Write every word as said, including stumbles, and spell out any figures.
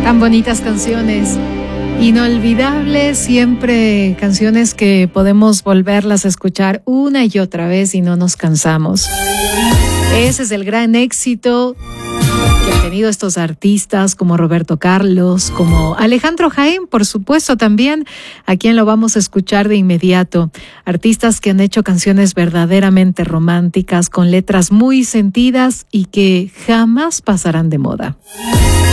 Tan bonitas canciones, inolvidables, siempre canciones que podemos volverlas a escuchar una y otra vez y no nos cansamos. Ese es el gran éxito que han tenido estos artistas como Roberto Carlos, como Alejandro Jaén, por supuesto, también, a quien lo vamos a escuchar de inmediato. Artistas que han hecho canciones verdaderamente románticas, con letras muy sentidas y que jamás pasarán de moda.